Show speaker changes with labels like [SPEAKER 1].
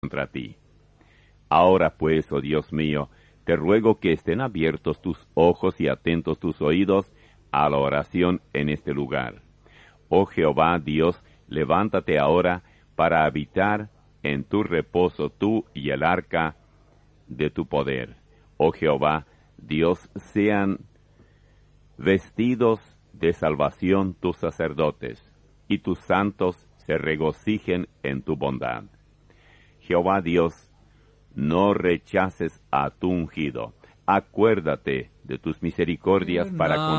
[SPEAKER 1] contra ti. Ahora pues, oh Dios mío, te ruego que estén abiertos tus ojos y atentos tus oídos a la oración en este lugar. Oh Jehová Dios, levántate ahora para habitar en tu reposo tú y el arca de tu poder. Oh Jehová Dios, sean vestidos de salvación tus sacerdotes, y tus santos se regocijen en tu bondad. Jehová Dios, no rechaces a tu ungido. Acuérdate de tus misericordias para con